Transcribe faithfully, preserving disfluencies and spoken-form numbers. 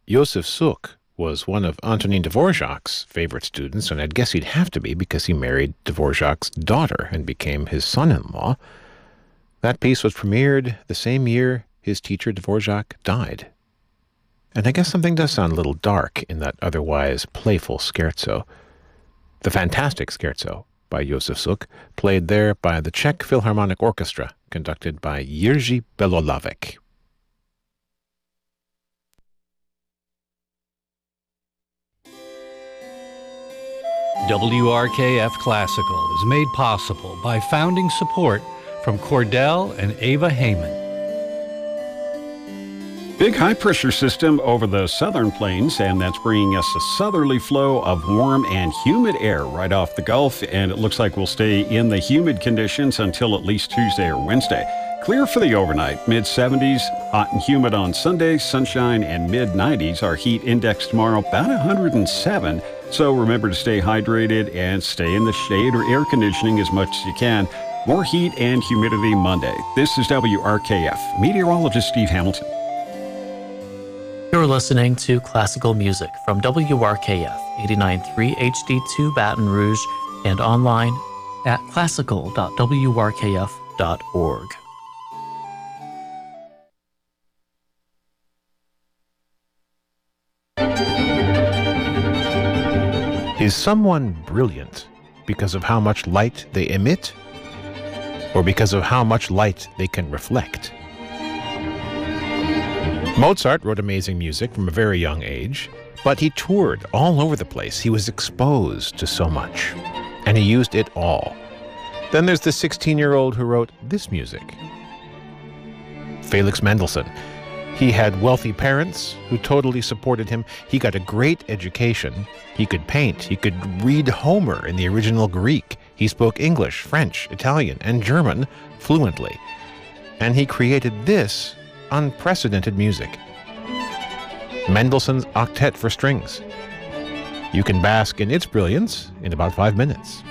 Josef Suk was one of Antonin Dvorak's favorite students, and I'd guess he'd have to be because he married Dvorak's daughter and became his son-in-law. That piece was premiered the same year his teacher Dvorak died. And I guess something does sound a little dark in that otherwise playful scherzo. The fantastic scherzo by Josef Suk, played there by the Czech Philharmonic Orchestra, conducted by Jiří Belolavek. W R K F Classical is made possible by founding support from Cordell and Ava Heyman. Big high-pressure system over the southern plains, and that's bringing us a southerly flow of warm and humid air right off the Gulf, and it looks like we'll stay in the humid conditions until at least Tuesday or Wednesday. Clear for the overnight, mid seventies, hot and humid on Sunday, sunshine and mid nineties. Our heat index tomorrow, about one hundred seven. So remember to stay hydrated and stay in the shade or air conditioning as much as you can. More heat and humidity Monday. This is W R K F. Meteorologist Steve Hamilton. You're listening to classical music from W R K F eighty-nine point three H D two Baton Rouge and online at classical dot w r k f dot org. Is someone brilliant because of how much light they emit, or because of how much light they can reflect? Mozart wrote amazing music from a very young age, but he toured all over the place. He was exposed to so much, and he used it all. Then there's the sixteen-year-old who wrote this music. Felix Mendelssohn. He had wealthy parents who totally supported him. He got a great education. He could paint. He could read Homer in the original Greek. He spoke English, French, Italian, and German fluently. And he created this unprecedented music. Mendelssohn's Octet for Strings. You can bask in its brilliance in about five minutes.